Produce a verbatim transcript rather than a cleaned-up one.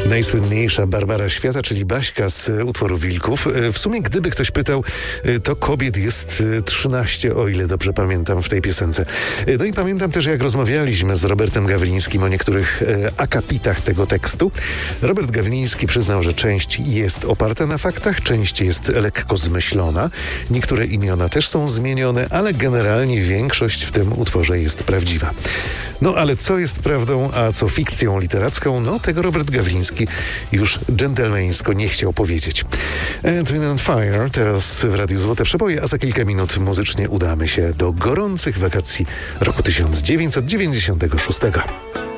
Najsłynniejsza Barbara Świata, czyli Baśka z utworu Wilków. W sumie, gdyby ktoś pytał, to kobiet jest trzynaście, o ile dobrze pamiętam w tej piosence. No i pamiętam też, jak rozmawialiśmy z Robertem Gawlińskim o niektórych akapitach tego tekstu. Robert Gawliński przyznał, że część jest oparta na faktach, część jest lekko zmyślona. Niektóre imiona też są zmienione, ale generalnie większość w tym utworze jest prawdziwa. No ale co jest prawdą, a co fikcją literacką? No tego Robert Gawliński już dżentelmeńsko nie chciał powiedzieć. Earth, Wind and Fire teraz w Radiu Złote Przeboje, a za kilka minut muzycznie udamy się do gorących wakacji roku tysiąc dziewięćset dziewięćdziesiątego szóstego.